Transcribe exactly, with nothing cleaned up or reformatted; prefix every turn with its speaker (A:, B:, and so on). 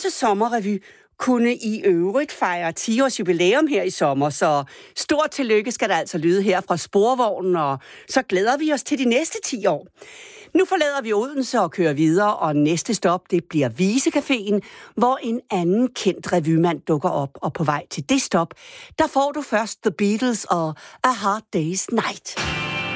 A: Odense Sommerrevy kunne i øvrigt fejre ti års jubilæum her i sommer, så stort tillykke skal der altså lyde her fra Sporvognen, og så glæder vi os til de næste ti år. Nu forlader vi Odense og kører videre, og næste stop, det bliver Visecaféen, hvor en anden kendt revymand dukker op, og på vej til det stop, der får du først The Beatles og A Hard Day's Night.